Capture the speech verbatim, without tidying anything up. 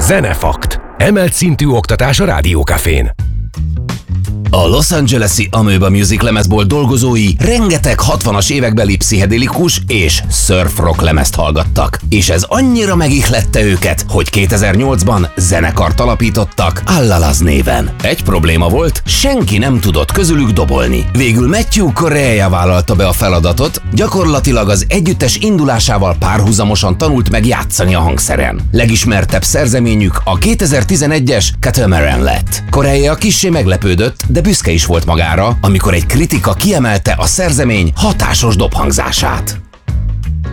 Zenefakt. Emelt szintű oktatás a Rádiókafén. A Los Angeles-i Amoeba Music lemezból dolgozói rengeteg hatvanas évekbeli pszichedelikus és surf rock lemezt hallgattak, és ez annyira megihlette őket, hogy kétezer-nyolcban zenekart alapítottak Allalaz néven. Egy probléma volt, senki nem tudott közülük dobolni. Végül Matthew Correa vállalta be a feladatot, gyakorlatilag az együttes indulásával párhuzamosan tanult meg játszani a hangszeren. Legismertebb szerzeményük a kétezer-tizenegyes Catamaran lett. Correa kissé meglepődött, de büszke is volt magára, amikor egy kritika kiemelte a szerzemény hatásos dobhangzását.